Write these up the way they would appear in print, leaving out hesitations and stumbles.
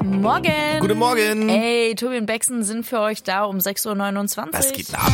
Morgen. Guten Morgen. Hey, Tobi und Bexen sind für euch da um 6.29 Uhr. Was geht ab?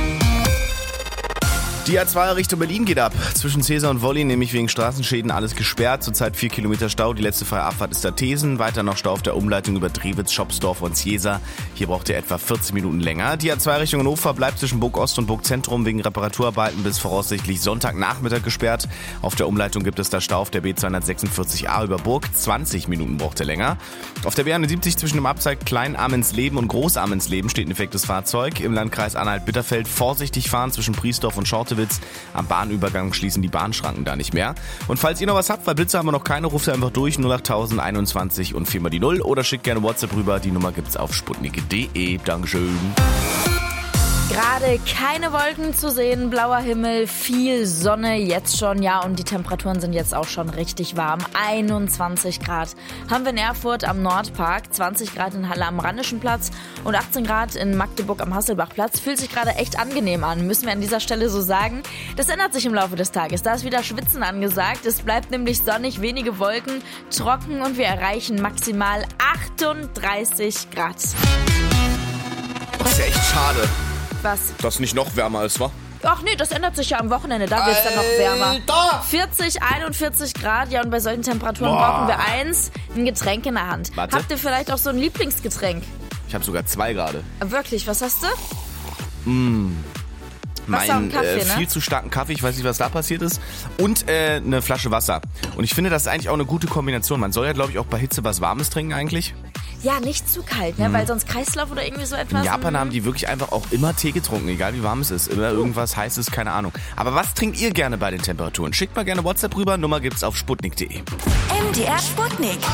Die A2 Richtung Berlin geht ab. Zwischen Cäsar und Wolli, nämlich wegen Straßenschäden, alles gesperrt. Zurzeit 4 Kilometer Stau. Die letzte freie Abfahrt ist da Thesen. Weiter noch Stau auf der Umleitung über Drewitz, Schopsdorf und Cäsar. Hier braucht ihr etwa 14 Minuten länger. Die A2 Richtung Hannover bleibt zwischen Burg Ost und Burg Zentrum wegen Reparaturarbeiten bis voraussichtlich Sonntagnachmittag gesperrt. Auf der Umleitung gibt es da Stau auf der B246a über Burg. 20 Minuten braucht ihr länger. Auf der B71 zwischen dem Abzweig Klein-Ammensleben und Groß-Ammensleben steht ein defektes Fahrzeug. Im Landkreis Anhalt-Bitterfeld vorsichtig fahren zwischen Priesdorf und Schortewitz. Am Bahnübergang schließen die Bahnschranken da nicht mehr. Und falls ihr noch was habt, weil Blitze haben wir noch keine, ruft ihr einfach durch 08021 und 4 mal die 0 oder schickt gerne WhatsApp rüber. Die Nummer gibt's auf sputnik.de. Dankeschön. Gerade keine Wolken zu sehen, blauer Himmel, viel Sonne jetzt schon, ja, und die Temperaturen sind jetzt auch schon richtig warm. 21 Grad haben wir in Erfurt am Nordpark, 20 Grad in Halle am Rheinischen Platz und 18 Grad in Magdeburg am Hasselbachplatz. Fühlt sich gerade echt angenehm an, müssen wir an dieser Stelle so sagen. Das ändert sich im Laufe des Tages, da ist wieder Schwitzen angesagt. Es bleibt nämlich sonnig, wenige Wolken, trocken und wir erreichen maximal 38 Grad. Das ist ja echt schade, Was? dass nicht noch wärmer ist, wa? Ach nee, das ändert sich ja am Wochenende, da wird es dann noch wärmer. 40, 41 Grad, ja, und bei solchen Temperaturen brauchen wir ein Getränk in der Hand. Warte. Habt ihr vielleicht auch so ein Lieblingsgetränk? Ich habe sogar 2 gerade. Wirklich, was hast du? Meinen und Kaffee, ne? viel zu starken Kaffee, ich weiß nicht, was da passiert ist. Und eine Flasche Wasser. Und ich finde, das ist eigentlich auch eine gute Kombination. Man soll ja, glaube ich, auch bei Hitze was Warmes trinken eigentlich. Ja, nicht zu kalt, ne? Weil sonst Kreislauf oder irgendwie so etwas. In Japan haben die wirklich einfach auch immer Tee getrunken, egal wie warm es ist. Immer irgendwas Heißes, keine Ahnung. Aber was trinkt ihr gerne bei den Temperaturen? Schickt mal gerne WhatsApp rüber, Nummer gibt's auf sputnik.de. MDR Sputnik.